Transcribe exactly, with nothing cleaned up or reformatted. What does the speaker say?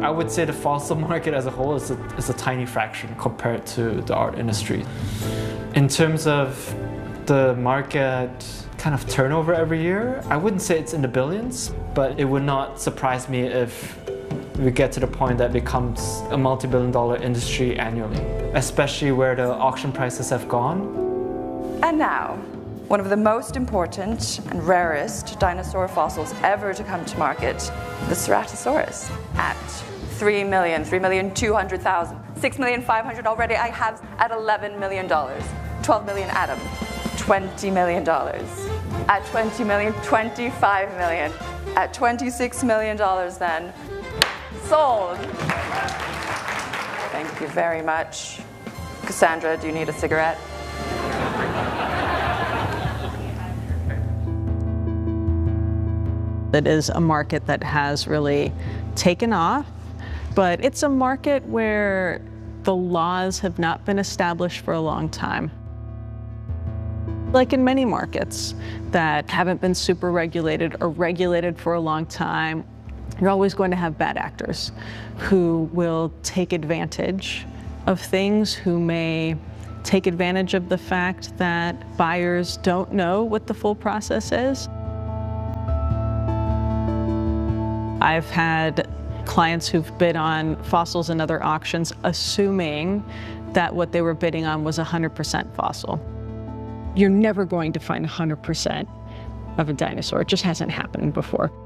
I would say the fossil market as a whole is a, is a tiny fraction compared to the art industry. In terms of the market kind of turnover every year, I wouldn't say it's in the billions, but it would not surprise me if we get to the point that it becomes a multi-billion dollar industry annually, especially where the auction prices have gone. And now, one of the most important and rarest dinosaur fossils ever to come to market, the Ceratosaurus, at three million, three million two hundred thousand, six million five hundred already. I have at eleven million dollars, twelve million Adam, twenty million dollars. At twenty million, twenty-five million. At twenty-six million dollars then, sold. Thank you very much. Cassandra, do you need a cigarette? It is a market that has really taken off, but it's a market where the laws have not been established for a long time. Like in many markets that haven't been super regulated or regulated for a long time, you're always going to have bad actors who will take advantage of things, who may take advantage of the fact that buyers don't know what the full process is. I've had clients who've bid on fossils in other auctions assuming that what they were bidding on was one hundred percent fossil. You're never going to find one hundred percent of a dinosaur. It just hasn't happened before.